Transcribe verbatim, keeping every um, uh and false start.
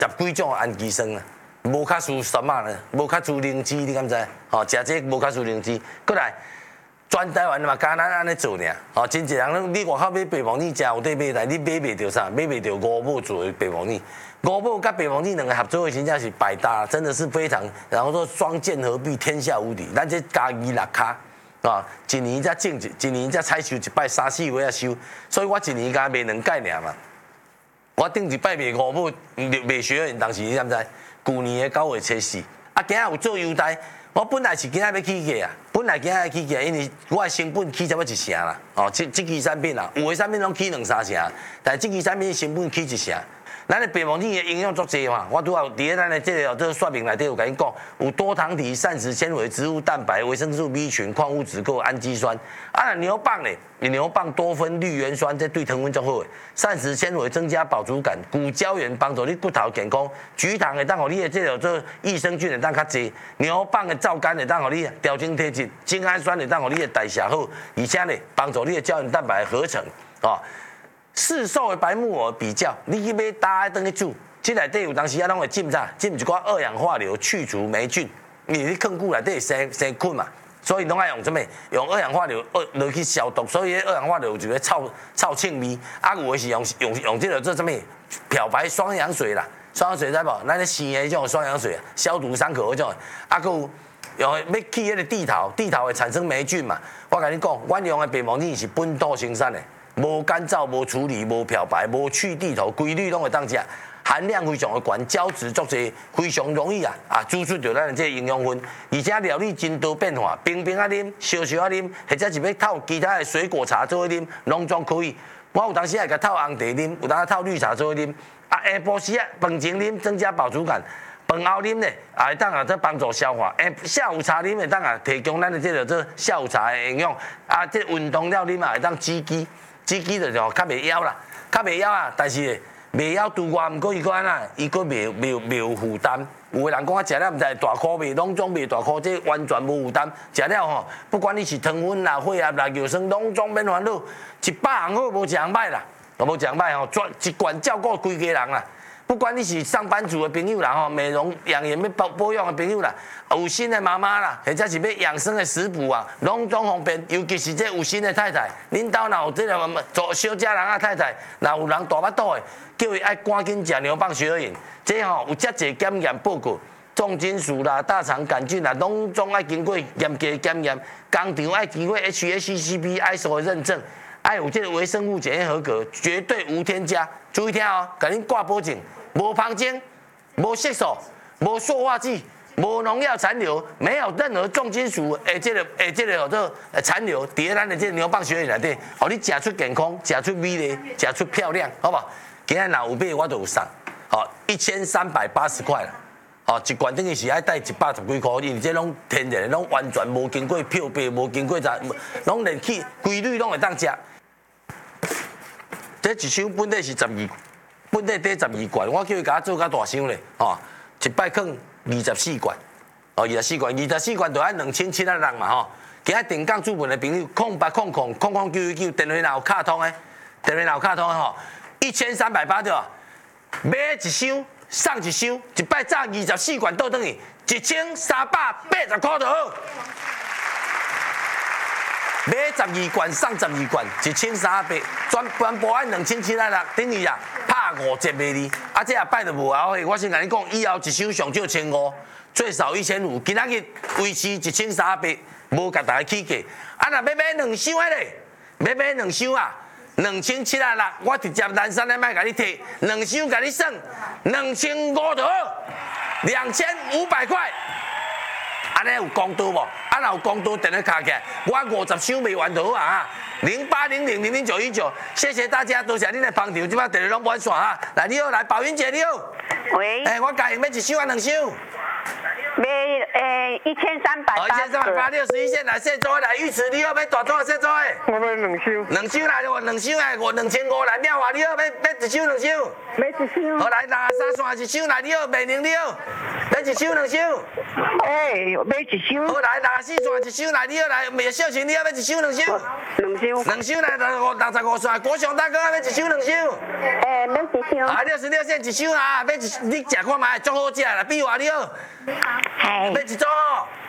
十几种氨基酸啊，无较输什么呢？无较输灵芝，你敢知？吼，食这无较输灵芝，过来。全台湾嘛，敢咱安尼做尔，吼，真侪人你外口买白毛乳食有得买，但你买袂着啥，买袂着五母做的白毛乳。五母甲白毛乳两个合作的真正是百搭，真的是非常，然后说双剑合璧，天下无敌。咱这加二六卡，啊，一年才种一，一年才采收一摆，三四月啊收，所以我一年加卖两届尔嘛。我顶一摆卖五母，卖学员当时你知唔知？去年的九月初四，啊，今仔有做优待。我本来是今仔要起价啊，本来今仔要起价，因为我的成本起差不多一成啦，哦，这这支产品啊，有的产品拢起两三成，但这支产品成本起一成。咱的白毛乳的营养足济嘛，我拄好伫咧咱的这个这个说明内底有甲你讲，有多糖体、膳食纤维、植物蛋白、维生素 B 群、矿物质、够氨基酸。啊，牛蒡咧，牛蒡多酚绿原酸，这对糖分足好诶。膳食纤维增加饱足感，骨胶原帮助你骨头健康，菊糖会当互你的这个这益生菌会当较济，牛蒡的皂苷会当互你调整体质，精氨酸会当互你的代谢好，而且咧帮助你的胶原蛋白合成啊。市售的白木耳比较，你去买搭登去煮，这内底有当时啊拢会浸啥？浸一寡二氧化硫去除霉菌，你你坑久内底会生生菌嘛，所以拢爱用什么？用二氧化硫二落去消毒，所以二氧化硫有一个臭臭清味，啊有的是用用用这个做什么？漂白双氧水啦，双氧水知无？咱咧生的种双氧水，消毒伤口嗰种，啊个有用要去迄个地头，地头会产生霉菌嘛。我甲你讲，阮用的白毛乳是本土生产的。无干燥、无处理、无漂白、无去地头，规律拢会当食，含量非常的高，胶质足济，非常容易啊啊，煮出着咱的这营养分，而且料理真多变化，冰冰啊啉，烧烧啊啉，或者是要透其他的水果茶做去啉，拢总可以。我有当时也甲透红茶啉，有当时透绿茶做去啉，啊下晡时啊饭前啉，增加饱足感。饭后啉咧，也会当啊，这帮助消化。诶，下午茶啉会当啊，提供咱的这个这下午茶的营养。啊，这运动了啉啊，会当止肌，止肌就是吼较袂枵啦，较袂枵啊。但是袂枵拄外，毋过伊个安那，伊个袂袂袂有负担。有的人讲啊，食了毋知大块袂，拢总袂大块，这完全无负担。食了吼，不管你是糖分啦、血压啦、尿酸，拢总免烦恼。一百项好，无一项歹啦，无一项歹吼，专一罐照顾规家人啦。不管你是上班族的朋友啦，吼，美容养颜要保保养的朋友啦，有心的妈妈啦，或者是要养生的食谱啊，拢总方便。尤其是这有心的太太，恁兜若有这个做小家人啊太太，若有人大巴肚的，叫伊爱赶紧食牛蒡雪耳饮。这吼有遮济检验报告，重金属啦、大肠杆菌啦，拢总爱经过严格检验，工厂爱经过 H A C C P I S O 的认证。爱有这个微生物检验合格，绝对无添加。注意听哦，给恁挂保证，无芳精，无色素，无塑化剂，无农药残留，没有任何重金属诶，这个诶，这个有这残留，伫咧咱的这牛蒡血内底，互你食出健康，食出美丽，食出漂亮，好不好？今日若有买我都有送，好一千三百八十块啦。哦，一罐等于是爱带一百十几块，因为这拢天然的，拢完全无经过漂白，无经过啥，拢连起规律拢会当食。这一箱本底是十二，本底底十二罐，我叫伊甲我做较大箱咧，吼，一摆放二十四罐，哦，二十四罐，二十四罐就按两千七啊人嘛，吼。今仔定岗主文的朋友，空八空空空空九一九，电话若有卡通诶，电话若有卡通诶吼，一千三百八对吧？买一箱送一箱，一摆炸二十四罐倒转去，一千三百八十块就好。买十二罐送十二罐，一千三百，全全部按两千七啊六，等于啊拍五折卖你。啊，这也摆就无后悔。我先甲你讲，以后一箱上少千五，最少一千五。今仔日维持一千三百，无甲大家起价。啊，若要买两箱的咧，要买两箱啊，两千七啊六，我直接南山的卖甲你摕，两箱甲你算两千五就好，两千五百块。安尼有公道无？啊，若有公道，电话卡起来，我五十箱卖完就好啊！零八零零零零九一九，谢谢大家，多谢恁的捧场，即摆电话拢无线啊！来，你好，来，宝云姐你好。 喂。 哎、欸，我家己要一箱啊，两箱。 卖诶一千三百八。一千三百八六十一线来现做来，玉池你好，要大多少现做诶？ 我要两箱。 两箱来，我两箱来，我两千五来，妙华你好，要要一箱两箱。 买一箱。 好来，拿三线一箱来，你好，美玲你好，要一箱两箱？ 哎，买一箱。 好来，六十四串一箱来，你要来，未小钱你要买一箱两箱？ 两箱。 两箱来，六五六十五串，国上大哥要买一箱两箱？ 哎，买一箱。 啊，六十六线一箱啊，买一你食看卖，足好食啦，比外了。 哎。 买一组。